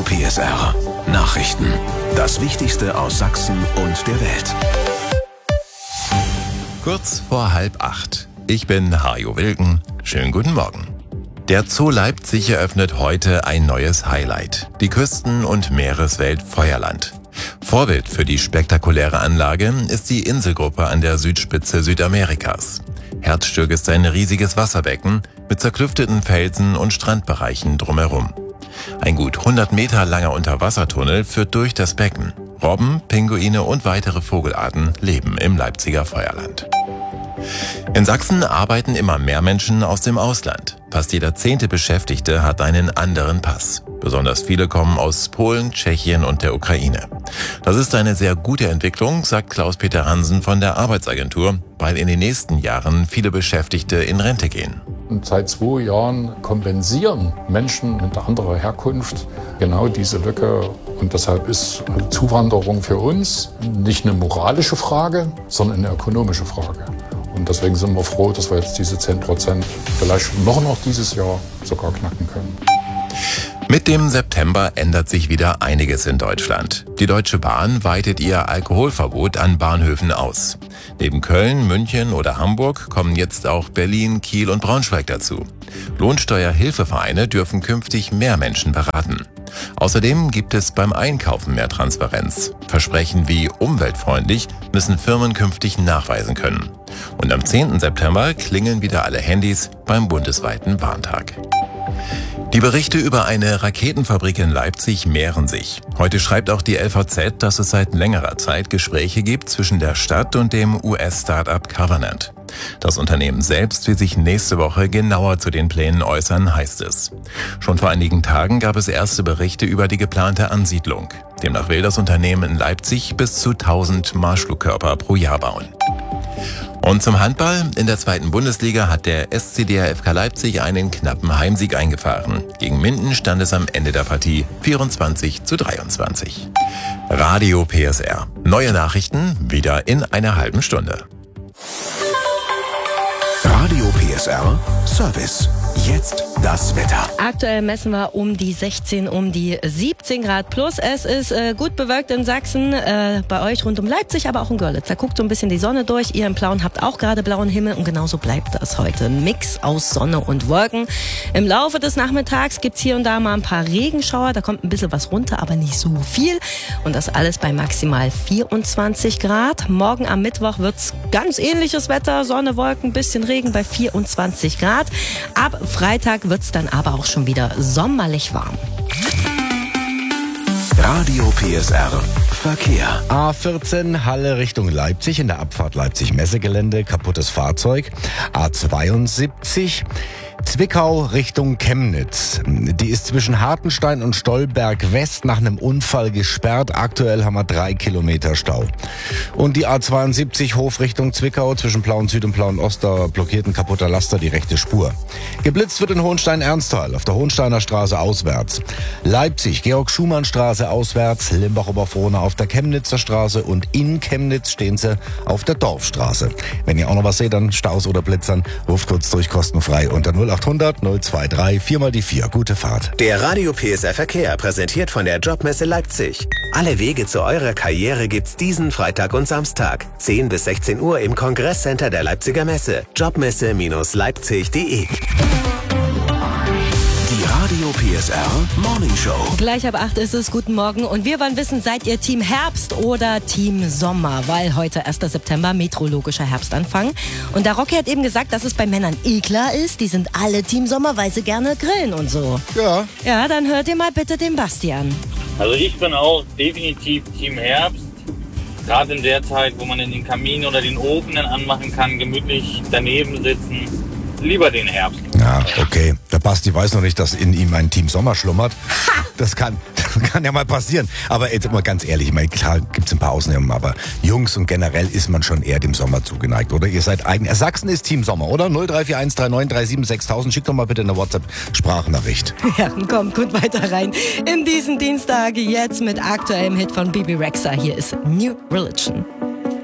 PSR Nachrichten. Das Wichtigste aus Sachsen und der Welt. Kurz vor 7:30. Ich bin Hajo Wilken. Schönen guten Morgen. Der Zoo Leipzig eröffnet heute ein neues Highlight. Die Küsten- und Meereswelt Feuerland. Vorbild für die spektakuläre Anlage ist die Inselgruppe an der Südspitze Südamerikas. Herzstück ist ein riesiges Wasserbecken mit zerklüfteten Felsen und Strandbereichen drumherum. Ein gut 100 Meter langer Unterwassertunnel führt durch das Becken. Robben, Pinguine und weitere Vogelarten leben im Leipziger Feuerland. In Sachsen arbeiten immer mehr Menschen aus dem Ausland. Fast jeder 10. Beschäftigte hat einen anderen Pass. Besonders viele kommen aus Polen, Tschechien und der Ukraine. Das ist eine sehr gute Entwicklung, sagt Klaus-Peter Hansen von der Arbeitsagentur, weil in den nächsten Jahren viele Beschäftigte in Rente gehen. Und seit 2 Jahren kompensieren Menschen mit anderer Herkunft genau diese Lücke. Und deshalb ist Zuwanderung für uns nicht eine moralische Frage, sondern eine ökonomische Frage. Und deswegen sind wir froh, dass wir jetzt diese 10% vielleicht noch dieses Jahr sogar knacken können. Mit dem September ändert sich wieder einiges in Deutschland. Die Deutsche Bahn weitet ihr Alkoholverbot an Bahnhöfen aus. Neben Köln, München oder Hamburg kommen jetzt auch Berlin, Kiel und Braunschweig dazu. Lohnsteuerhilfevereine dürfen künftig mehr Menschen beraten. Außerdem gibt es beim Einkaufen mehr Transparenz. Versprechen wie umweltfreundlich müssen Firmen künftig nachweisen können. Und am 10. September klingeln wieder alle Handys beim bundesweiten Warntag. Die Berichte über eine Raketenfabrik in Leipzig mehren sich. Heute schreibt auch die LVZ, dass es seit längerer Zeit Gespräche gibt zwischen der Stadt und dem US-Startup Covenant. Das Unternehmen selbst will sich nächste Woche genauer zu den Plänen äußern, heißt es. Schon vor einigen Tagen gab es erste Berichte über die geplante Ansiedlung. Demnach will das Unternehmen in Leipzig bis zu 1000 Marschflugkörper pro Jahr bauen. Und zum Handball. In der 2. Bundesliga hat der SCDR FK Leipzig einen knappen Heimsieg eingefahren. Gegen Minden stand es am Ende der Partie 24:23. Radio PSR. Neue Nachrichten wieder in einer halben Stunde. Radio PSR Service. Jetzt das Wetter. Aktuell messen wir um die 16, um die 17 Grad plus. Es ist gut bewölkt in Sachsen, bei euch rund um Leipzig, aber auch in Görlitz. Da guckt so ein bisschen die Sonne durch. Ihr im Plauen habt auch gerade blauen Himmel und genauso bleibt das heute. Ein Mix aus Sonne und Wolken. Im Laufe des Nachmittags gibt's hier und da mal ein paar Regenschauer. Da kommt ein bisschen was runter, aber nicht so viel. Und das alles bei maximal 24 Grad. Morgen am Mittwoch wird's ganz ähnliches Wetter. Sonne, Wolken, bisschen Regen bei 24 Grad. Ab Freitag wird's dann aber auch schon wieder sommerlich warm. Radio PSR Verkehr. A14 Halle Richtung Leipzig, in der Abfahrt Leipzig-Messegelände, kaputtes Fahrzeug. A72 Zwickau Richtung Chemnitz. Die ist zwischen Hartenstein und Stolberg West nach einem Unfall gesperrt. Aktuell haben wir 3 Kilometer Stau. Und die A72 Hof Richtung Zwickau zwischen Plauen Süd und Plauen Ost, da blockiert ein kaputter Laster die rechte Spur. Geblitzt wird in Hohenstein-Ernsthal auf der Hohensteiner Straße auswärts. Leipzig Georg-Schumann-Straße auswärts, Limbach-Oberfrohna auf der Chemnitzer Straße und in Chemnitz stehen sie auf der Dorfstraße. Wenn ihr auch noch was seht an Staus oder Blitzern, ruft kurz durch kostenfrei unter 0800 023 4x4. Gute Fahrt. Der Radio PSR Verkehr präsentiert von der Jobmesse Leipzig. Alle Wege zu eurer Karriere gibt's diesen Freitag und Samstag. 10 bis 16 Uhr im Kongresscenter der Leipziger Messe. Jobmesse-leipzig.de. Radio PSR Morning Show. Gleich ab 8 ist es. Guten Morgen. Und wir wollen wissen, seid ihr Team Herbst oder Team Sommer? Weil heute 1. September meteorologischer Herbstanfang. Und der Rocky hat eben gesagt, dass es bei Männern klar ist. Die sind alle Team Sommer, weil sie gerne grillen und so. Ja. Ja, dann hört ihr mal bitte den Bastian. Also ich bin auch definitiv Team Herbst. Gerade in der Zeit, wo man in den Kamin oder den Ofen dann anmachen kann, gemütlich daneben sitzen. Lieber den Herbst. Ja, okay. Der Basti weiß noch nicht, dass in ihm ein Team Sommer schlummert. Das kann ja mal passieren. Aber jetzt mal ganz ehrlich, ich meine, klar gibt's ein paar Ausnahmen, aber Jungs und generell ist man schon eher dem Sommer zugeneigt, oder? Ihr seid eigen. Sachsen ist Team Sommer, oder? 0341 3937 6000. Schickt doch mal bitte eine WhatsApp-Sprachnachricht. Ja, kommt gut weiter rein. In diesen Dienstag jetzt mit aktuellem Hit von Bibi Rexha. Hier ist New Religion.